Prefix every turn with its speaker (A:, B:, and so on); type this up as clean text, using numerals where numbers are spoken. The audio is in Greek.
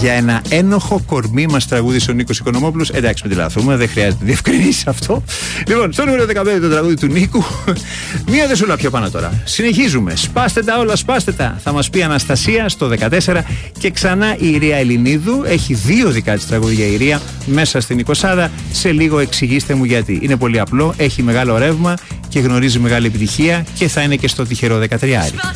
A: Για ένα ένοχο κορμί μας τραγούδισε ο Νίκος Οικονομόπουλος. Εντάξει, μην τρελαθούμε, δεν χρειάζεται διευκρινίσει αυτό. Λοιπόν, στο νούμερο 15 το τραγούδι του Νίκου. Μία δεσούλα πιο πάνω τώρα. Συνεχίζουμε. Σπάστε τα όλα, σπάστε τα. Θα μας πει η Αναστασία στο 14 και ξανά η Ιρία Ελληνίδου. Έχει 2 δικά της τραγούδια η Ιρία μέσα στην 20. Σε λίγο εξηγήστε μου γιατί. Είναι πολύ απλό, έχει μεγάλο ρεύμα και γνωρίζει μεγάλη επιτυχία και θα είναι και στο τυχερό 13.